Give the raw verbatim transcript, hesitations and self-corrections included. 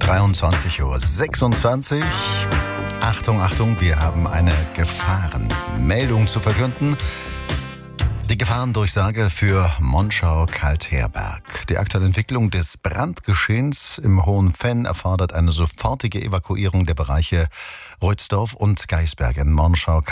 dreiundzwanzig Uhr sechsundzwanzig. Achtung, Achtung, wir haben eine Gefahrenmeldung zu verkünden. Die Gefahrendurchsage für Monschau-Kaltherberg. Die aktuelle Entwicklung des Brandgeschehens im Hohen Venn erfordert eine sofortige Evakuierung der Bereiche Rötsdorf und Geisberg in Monschau.